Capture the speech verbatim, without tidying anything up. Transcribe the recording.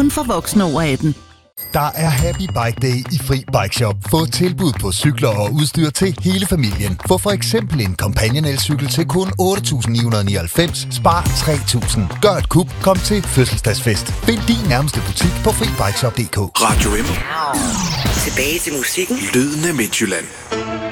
kun for voksne over atten. Der er Happy Bike Day i Fri Bike Shop. Få tilbud på cykler og udstyr til hele familien. Få for eksempel en Companion elcykel til kun otte tusind ni hundrede nioghalvfems. Spar tre tusind. Gør et kup. Kom til fødselsdagsfest. Find din nærmeste butik på fribikeshop punktum d k. Radio M. Tilbage til musikken. Lyden af Midtjylland.